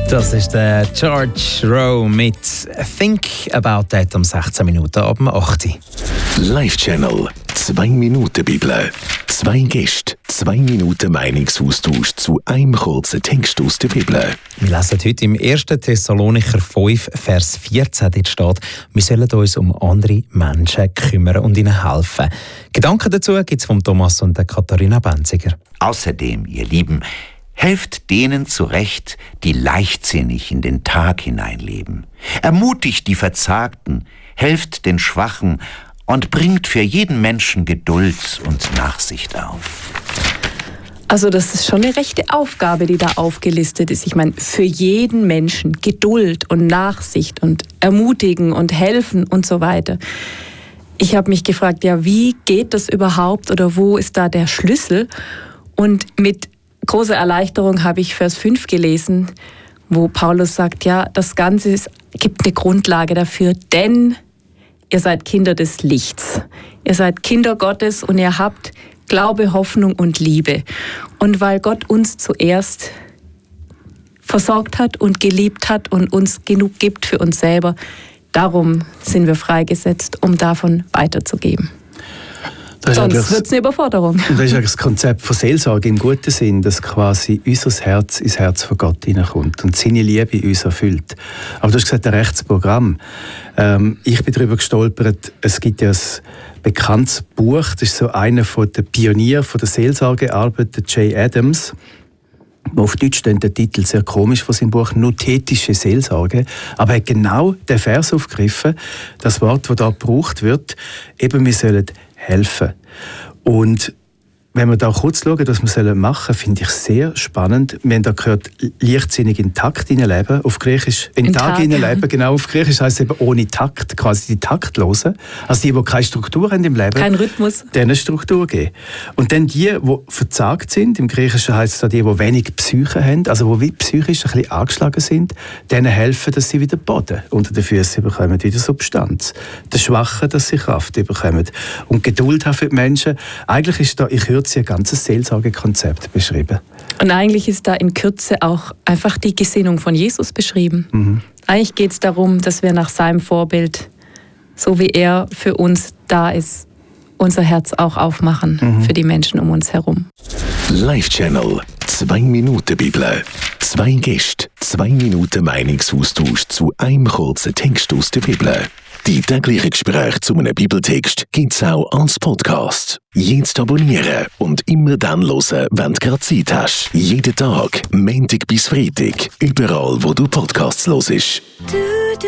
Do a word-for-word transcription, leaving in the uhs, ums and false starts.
Das ist der George Rowe mit «Think About That» um sechzehn Minuten ab dem acht. Live-Channel. Zwei Minuten Bibel. Zwei Gäste. Zwei Minuten Meinungsaustausch zu einem kurzen Text aus der Bibel. Wir lesen heute im ersten Thessalonicher fünf, Vers vierzehn. Dort steht, wir sollen uns um andere Menschen kümmern und ihnen helfen. Gedanken dazu gibt es von Thomas und der Katharina Benziger. Außerdem, ihr Lieben, helft denen zurecht, die leichtsinnig in den Tag hineinleben. Ermutigt die Verzagten, helft den Schwachen und bringt für jeden Menschen Geduld und Nachsicht auf. Also das ist schon eine rechte Aufgabe, die da aufgelistet ist. Ich meine, für jeden Menschen Geduld und Nachsicht und ermutigen und helfen und so weiter. Ich habe mich gefragt, ja, wie geht das überhaupt oder wo ist da der Schlüssel? Und mit großer Erleichterung habe ich Vers fünf gelesen, wo Paulus sagt, ja, das Ganze ist, gibt eine Grundlage dafür, denn ihr seid Kinder des Lichts. Ihr seid Kinder Gottes und ihr habt Glaube, Hoffnung und Liebe. Und weil Gott uns zuerst versorgt hat und geliebt hat und uns genug gibt für uns selber, darum sind wir freigesetzt, um davon weiterzugeben. Sonst wird es eine Überforderung. Das ist eigentlich das Konzept von Seelsorge im guten Sinn, dass quasi unser Herz ins Herz von Gott hineinkommt und seine Liebe uns erfüllt. Aber du hast gesagt, ein Rechtsprogramm. Ähm, ich bin darüber gestolpert, es gibt ja ein bekanntes Buch, das ist so einer der Pioniere von der Seelsorgearbeit, der Jay Adams. Auf Deutsch steht der Titel sehr komisch von seinem Buch, «Nothetische Seelsorge». Aber er hat genau den Vers aufgegriffen, das Wort, das da gebraucht wird, eben wir sollen helfen. Und wenn wir da kurz schauen, was wir machen sollen, finde ich sehr spannend. Wir haben da gehört, leichtsinnig in Takt hineinleben. Auf Griechisch, in, in Tag hineinleben, genau. Auf Griechisch heisst es eben ohne Takt, quasi die Taktlosen. Also die, die keine Struktur haben im Leben. Kein Rhythmus. Denen Struktur geben. Und dann die, die verzagt sind, im Griechischen heisst es da die, die wenig Psyche haben, also die psychisch ein bisschen angeschlagen sind, denen helfen, dass sie wieder Boden unter den Füßen bekommen, wieder Substanz. Den Schwachen, dass sie Kraft bekommen. Und Geduld haben für die Menschen. Eigentlich ist da, ich höre ein ganzes Seelsorgekonzept beschrieben. Und eigentlich ist da in Kürze auch einfach die Gesinnung von Jesus beschrieben. Mhm. Eigentlich geht es darum, dass wir nach seinem Vorbild, so wie er für uns da ist, unser Herz auch aufmachen mhm. für die Menschen um uns herum. Live-Channel. Zwei Minuten Bibel. Zwei Gäste. Zwei Minuten Meinungsaustausch zu einem kurzen Text aus der Bibel. Die täglichen Gespräche zu einem Bibeltext gibt es auch als Podcast. Jetzt abonnieren und immer dann hören, wenn du gerade Zeit hast. Jeden Tag, Montag bis Freitag, überall, wo du Podcasts hörst.